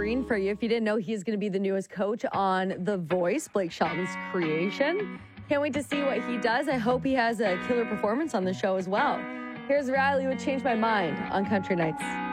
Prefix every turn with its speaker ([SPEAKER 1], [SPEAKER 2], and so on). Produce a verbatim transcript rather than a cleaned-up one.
[SPEAKER 1] Green for you. If you didn't know, he's going to be the newest coach on The Voice, Blake Shelton's creation. Can't wait to see what he does. I hope he has a killer performance on the show as well. Here's Riley with Change My Mind on Country Nights.